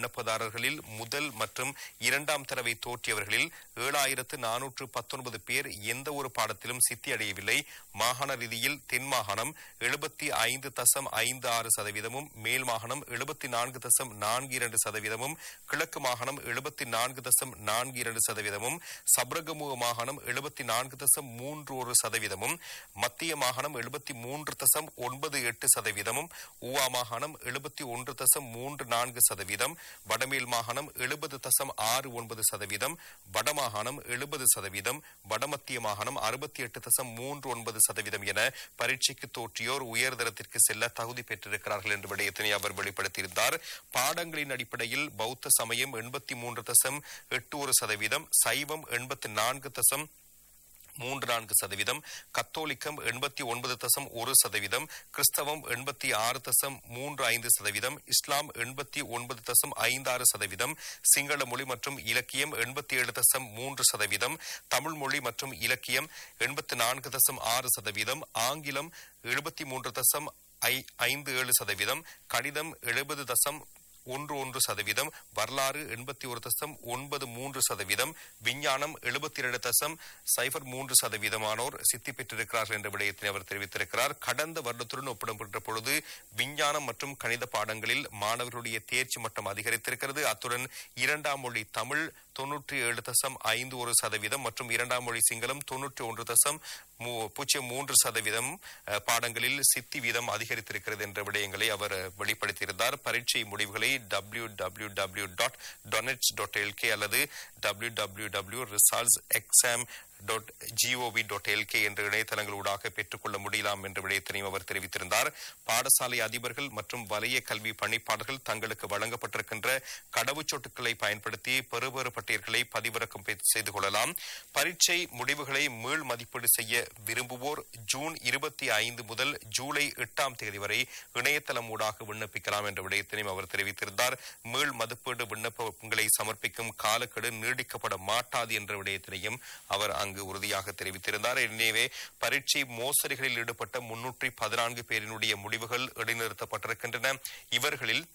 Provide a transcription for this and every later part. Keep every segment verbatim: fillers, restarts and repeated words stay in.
விண்ணப்பதாரர்களில் முதல் மற்றும் இரண்டாம் தடவை தோற்றியவர்களில் ஏழாயிரத்து நானூற்று பத்தொன்பது பேர் எந்த ஒரு பாடத்திலும் சித்தி அடையவில்லை. மாகாண ரீதியில் தென் மாகாணம் எழுபத்தி ஐந்து தசம் ஐந்து ஆறு சதவீதமும், மேல் மாகாணம் எழுபத்தி நான்கு தசம் நான்கு இரண்டு சதவீதமும், கிழக்கு மாகாணம் எழுபத்தி நான்கு தசம் நான்கு இரண்டு சதவீதமும், சப்ரகமுக மாகாணம் எழுபத்தி நான்கு தசம் மூன்று ஒரு சதவீதமும், மத்திய மாகாணம் எழுபத்தி மூன்று தசம் ஒன்பது எட்டு சதவீதமும், ஊவா மாகாணம் எழுபத்தி ஒன்று தசம் மூன்று நான்கு சதவீதம், வடமேல் மாகாணம் எழுபது தசம் ஆறு ஒன்பது சதவீதம், வடமாகாணம் எழுபது சதவீதம், வடமத்திய மாகாணம் அறுபத்தி எட்டு தசம் மூன்று ஒன்பது சதவீதம் என பரீட்சைக்கு தோற்றியோர் உயர்தரத்திற்கு செல்ல தகுதி பெற்றிருக்கிறார்கள் என்ற விடயத்தினை அவர் வெளிப்படுத்தியிருந்தார். பாடங்களின் அடிப்படையில் பௌத்த சமயம் எண்பத்தி மூன்று தசம் எட்டு ஒரு சதவீதம், சைவம் எண்பத்தி நான்கு தசம் மூன்று நான்கு சதவீதம், கத்தோலிக்கம் எண்பத்தி ஒன்பது தசம் ஒரு சதவீதம், கிறிஸ்தவம் எண்பத்தி ஆறு தசம் மூன்று ஐந்து சதவீதம், இஸ்லாம் எண்பத்தி ஒன்பது தசம் ஐந்து ஆறு சதவீதம், சிங்கள மொழி மற்றும் இலக்கியம் எண்பத்தி ஏழு தசம் மூன்று சதவீதம், தமிழ் மொழி மற்றும் இலக்கியம் எண்பத்தி நான்கு தசம் ஆறு சதவீதம், ஆங்கிலம் எழுபத்தி மூன்று தசம் ஐந்து ஏழு சதவீதம், கணிதம் எழுபது தசம் ஒன்று ஒன்று சதவீதம், வரலாறு எண்பத்தி ஒரு தசம் ஒன்பது மூன்று சதவீதம், விஞ்ஞானம் எழுபத்தி இரண்டு தசம் சைபர் மூன்று சதவீதமானோர் சித்தி பெற்றிருக்கிறார்கள் என்ற விடயத்தை அவர் தெரிவித்திருக்கிறார். கடந்த வருடத்துடன் ஒப்பிடப்பட்ட பொழுது விஞ்ஞானம் மற்றும் கணித பாடங்களில் மாணவர்களுடைய தேர்ச்சி மட்டம் அதிகரித்திருக்கிறது. அத்துடன் இரண்டாம் மொழி தமிழ் தொன்னூற்றி ஏழு தசம் ஐந்து ஒரு சதவீதம் மற்றும் இரண்டாம் மொழி சிங்களம் தொன்னூற்றி ஒன்று தசம் பூஜ்ஜியம் மூன்று சதவீதம் பாடங்களில் சித்தி வீதம் அதிகரித்திருக்கிறது என்ற விடயங்களை அவர் வெளிப்படுத்தியிருந்தார். பரீட்சை முடிவுகளை W W W dot டொனெட்ஸ் dot LK அல்லது W W W dot results exam dot gov dot LK என்ற இணையதளங்களூடாக பெற்றுக்கொள்ள முடியலாம் என்ற விடயத்தினையும் அவர் தெரிவித்திருந்தார். பாடசாலை அதிபர்கள் மற்றும் வலய கல்வி பணிப்பாளர்கள் தங்களுக்கு வழங்கப்பட்டிருக்கின்ற கடவுச்சொட்டுக்களை பயன்படுத்தி பெறுபேறு பட்டியல்களை பதிவிறக்கம் செய்து கொள்ளலாம். பரீட்சை முடிவுகளை மீள் மதிப்பீடு செய்ய விரும்புவோர் ஜூன் இருபத்தி ஐந்து முதல் ஜூலை எட்டாம் தேதி வரை இணையதளம் ஊடாக விண்ணப்பிக்கலாம் என்ற விடயத்தினையும் அவர் தெரிவித்திருந்தார். மீள் மதிப்பீடு விண்ணப்பங்களை சமர்ப்பிக்கும் காலக்கெடு நீடிக்கப்பட மாட்டாது என்ற விடயத்தினையும் அவர் அங்கு உறுதியாக தெரிவித்திருந்தார். எனவே பரீட்சை மோசடிகளில் ஈடுபட்ட முன்னூற்றி பதினான்கு பேரினுடைய முடிவுகள் இடைநிறுத்தப்பட்டிருக்கின்றன. இவர்களில்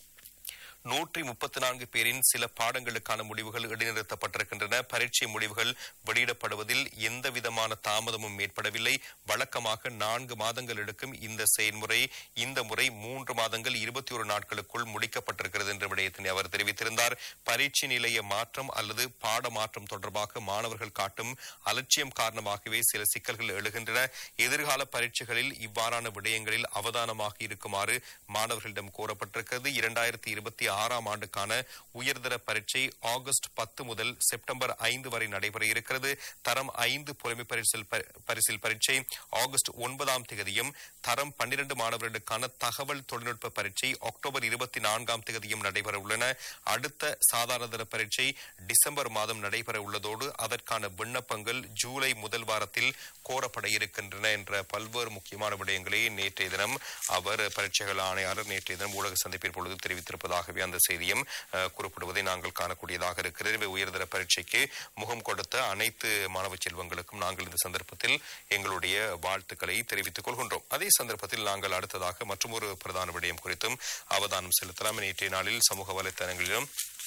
நூற்றி முப்பத்தி நான்கு பேரின் சில பாடங்களுக்கான முடிவுகள் இடைநிறுத்தப்பட்டிருக்கின்றன. பரீட்சை முடிவுகள் வெளியிடப்படுவதில் எந்த விதமான தாமதமும் ஏற்படவில்லை. வழக்கமாக நான்கு மாதங்கள் எடுக்கும் இந்த செயல்முறை இந்த முறை மூன்று மாதங்கள் இருபத்தி ஒரு நாட்களுக்குள் முடிக்கப்பட்டிருக்கிறது என்ற விடயத்தினை அவர் தெரிவித்திருந்தார். பரீட்சை நிலைய மாற்றம் அல்லது பாட மாற்றம் தொடர்பாக மாணவர்கள் காட்டும் அலட்சியம் காரணமாகவே சில சிக்கல்கள் எழுகின்றன. எதிர்கால பரீட்சைகளில் இவ்வாறான விடயங்களில் அவதானமாக இருக்குமாறு மாணவர்களிடம் கோரப்பட்டிருக்கிறது. இரண்டாயிரத்தி இருபத்தி ஆறாம் ஆண்டுக்கான உயர்தர பரீட்சை ஆகஸ்ட் பத்து முதல் செப்டம்பர் ஐந்து வரை நடைபெற இருக்கிறது. தரம் ஐந்து புலமை பரிசில் பரிசில் பரீட்சை ஆகஸ்ட் ஒன்பதாம் தேதியும், தரம் பன்னிரண்டு மாணவர்களுக்கான தகவல் தொழில்நுட்ப பரீட்சை அக்டோபர் இருபத்தி நான்காம் தேதியும் நடைபெற உள்ளன. அடுத்த சாதாரண தர பரீட்சை டிசம்பர் மாதம் நடைபெற உள்ளதோடு அதற்கான விண்ணப்பங்கள் ஜூலை முதல் வாரத்தில் கோரப்பட இருக்கின்றன என்ற பல்வேறு முக்கியமான விடயங்களை நேற்றைய தினம் அவர் பரீட்சைகள் ஆணையாளர் நேற்றைய தினம் ஊடக சந்திப்பில் பொழுது தெரிவித்திருப்பதாகவே அந்த செய்தியும் குறிப்பிடுவதை நாங்கள் காணக்கூடியதாக இருக்கிறது. உயர்தர பரீட்சைக்கு முகம் கொடுத்த அனைத்து மாணவ செல்வங்களுக்கும் நாங்கள் இந்த சந்தர்ப்பத்தில் எங்களுடைய வாழ்த்துக்களை தெரிவித்துக் கொள்கின்றோம். அதே சந்தர்ப்பத்தில் நாங்கள் அடுத்ததாக மற்றும் ஒரு பிரதான விடயம் குறித்தும் அவதானம் செலுத்தலாம். நேற்றைய நாளில் சமூக வலைத்தளங்களிலும்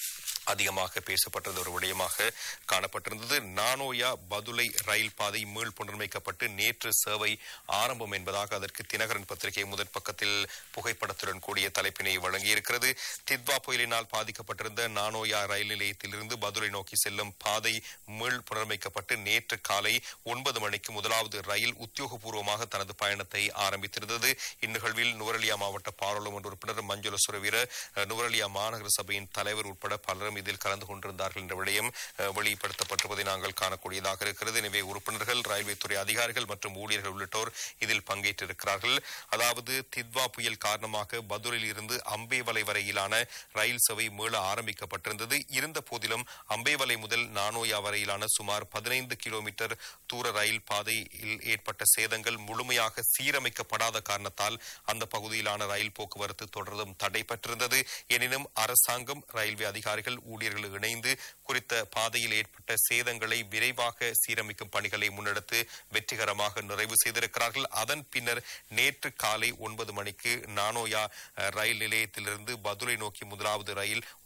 அதிகமாக பேசப்பட்டது ஒரு விடயமாக காணப்பட்டிருந்தது. நானோயா பதுளை ரயில் பாதை மீள் புனரமைக்கப்பட்டு நேற்று சேவை ஆரம்பம் என்பதாக அதற்கு தினகரன் பத்திரிகை முதற் பக்கத்தில் புகைப்படத்துடன் கூடிய தலைப்பினை வழங்கியிருக்கிறது. தித்வா புயலினால் பாதிக்கப்பட்டிருந்த நானோயா ரயில் நிலையத்திலிருந்து பதுளை நோக்கி செல்லும் பாதை மீள் புனரமைக்கப்பட்டு நேற்று காலை ஒன்பது மணிக்கு முதலாவது ரயில் உத்தியோகபூர்வமாக தனது பயணத்தை ஆரம்பித்திருந்தது. இந்நிகழ்வில் நுவரெலியா மாவட்ட பாராளுமன்ற உறுப்பினர் மஞ்சுள சுரவீர, நுவரெலியா மாநகர சபையின் தலைவர் உட்பட பலரும் இதில் கலந்து கொண்டிருந்தார்கள் என்ற விடயம் வெளிப்படுத்தப்பட்டிருப்பதை நாங்கள் காணக்கூடியதாக இருக்கிறது. எனவே உறுப்பினர்கள், ரயில்வே துறை அதிகாரிகள் மற்றும் ஊழியர்கள் உள்ளிட்டோர் இதில் பங்கேற்றிருக்கிறார்கள். அதாவது தித்வா புயல் காரணமாக பதுரையில் இருந்து அம்பேவலை வரையிலான ரயில் சேவை மீள ஆரம்பிக்கப்பட்டிருந்தது. இருந்த போதிலும் அம்பேவலை முதல் நானோயா வரையிலான சுமார் பதினைந்து கிலோமீட்டர் தூர ரயில் பாதையில் ஏற்பட்ட சேதங்கள் முழுமையாக சீரமைக்கப்படாத காரணத்தால் அந்த பகுதியிலான ரயில் போக்குவரத்து தொடர்ந்தும் தடைபட்டிருந்தது. எனினும் அரசாங்கம், ரயில்வே அதிகாரிகள், ஊழியர்கள் இணைந்து குறித்த பாதையில் ஏற்பட்ட சேதங்களை விரைவாக சீரமைக்கும் பணிகளை முன்னெடுத்து வெற்றிகரமாக நிறைவு செய்திருக்கிறார்கள். அதன் பின்னர் நேற்று காலை ஒன்பது மணிக்கு நானோயா ரயில் நிலையத்திலிருந்து பதுளை நோக்கி முதலாவது ரயில்